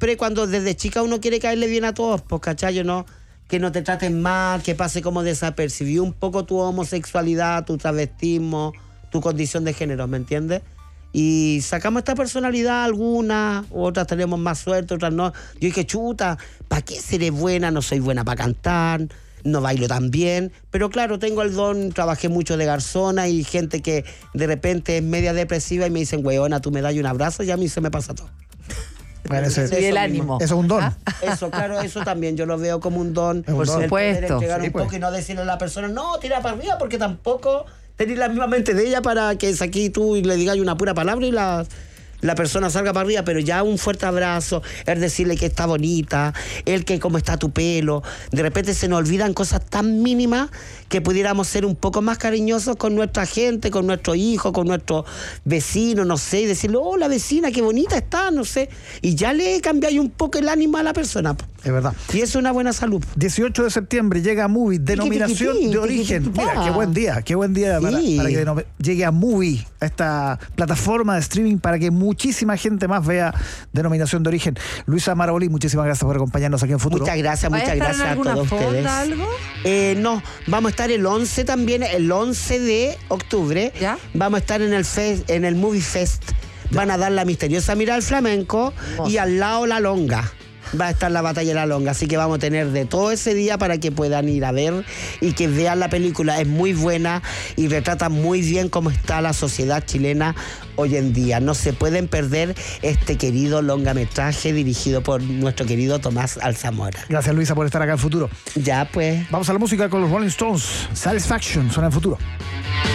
siempre cuando desde chica uno quiere caerle bien a todos, pues, ¿cachai? ¿No? Que no te traten mal, que pase como desapercibido un poco tu homosexualidad, tu travestismo, tu condición de género, ¿me entiendes? Y sacamos esta personalidad, algunas, otras tenemos más suerte, otras no. Yo dije, chuta, ¿para qué seré buena? No soy buena para cantar, no bailo tan bien. Pero claro, tengo el don, trabajé mucho de garzona y gente que de repente es media depresiva y me dicen, weona, tú me das un abrazo y a mí se me pasa todo. Bueno, y el ánimo. Eso es un don. Eso, claro, eso también yo lo veo como un don. Por El poder supuesto. entregar Sí, un pues. poco y no decirle a la persona, no, tira para arriba, porque tampoco tenés la misma mente de ella para que aquí tú le digas una pura palabra y la persona salga para arriba, pero ya un fuerte abrazo, el decirle que está bonita, el que cómo está tu pelo. De repente se nos olvidan cosas tan mínimas que pudiéramos ser un poco más cariñosos con nuestra gente, con nuestros hijos, con nuestros vecinos, no sé, y decirle, oh, la vecina, qué bonita está, no sé. Y ya le cambiáis un poco el ánimo a la persona. Es verdad. Y eso es una buena salud. 18 de septiembre llega a Movie, denominación de origen. Mira, qué buen día Sí. para que llegue a Movie, a esta plataforma de streaming, para que muchísima gente más vea denominación de origen. Luisa Marabolí, muchísimas gracias por acompañarnos aquí en Futuro. Muchas gracias ¿Vaya a estar en a alguna todos fonda, ustedes. algo? No, vamos a estar el 11 también, el 11 de octubre. ¿Ya? Vamos a estar en el Movie Fest. Van a dar la misteriosa mirada al flamenco y al lado la longa. Va a estar la batalla de la longa, así que vamos a tener de todo ese día para que puedan ir a ver y que vean la película. Es muy buena y retrata muy bien cómo está la sociedad chilena hoy en día. No se pueden perder este querido longametraje dirigido por nuestro querido Tomás Alzamora. Gracias, Luisa, por estar acá en Futuro. Ya pues. Vamos a la música con los Rolling Stones. Satisfaction, suena en Futuro.